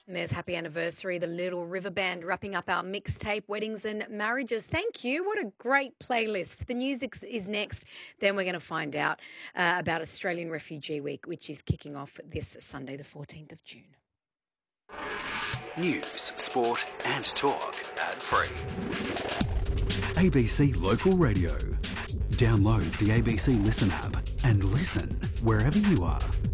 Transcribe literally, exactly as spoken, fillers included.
And there's Happy Anniversary, the Little River Band, wrapping up our mixtape, Weddings and Marriages. Thank you. What a great playlist. The music is next. Then we're going to find out uh, about Australian Refugee Week, which is kicking off this Sunday, the fourteenth of June. News, sport and talk ad-free. A B C Local Radio. Download the A B C Listen app and listen wherever you are.